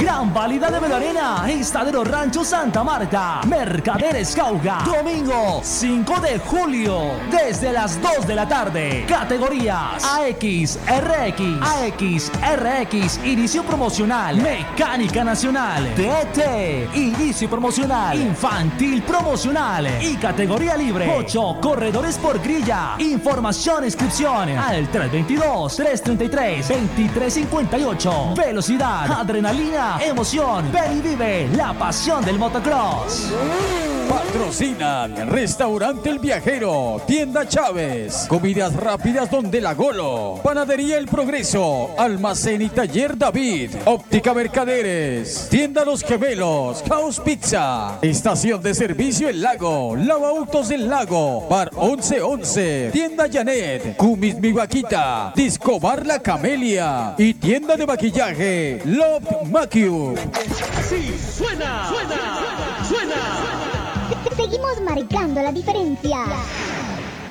Gran Válida de Belarena, Estadero Rancho Santa Marta, Mercaderes Cauga. Domingo 5 de julio, desde las 2 de la tarde. Categorías AX, RX, inicio promocional. Mecánica Nacional, TT, inicio promocional. Infantil promocional y categoría libre. 8 corredores por grilla. Información e inscripción al 322-333-2358. Velocidad, adrenalina, emoción. Ven y vive la pasión del motocross. Patrocinan Restaurante El Viajero, Tienda Chávez, Comidas Rápidas Donde la Golo, Panadería El Progreso, Almacén y Taller David, Óptica Mercaderes, Tienda Los Gemelos, House Pizza, Estación de Servicio El Lago, Lavautos El Lago, Bar 1111, Tienda Janet, Cumis Mi Vaquita, Disco Bar La Camelia y Tienda de Maquillaje Love Macube. Así suena. Seguimos marcando la diferencia.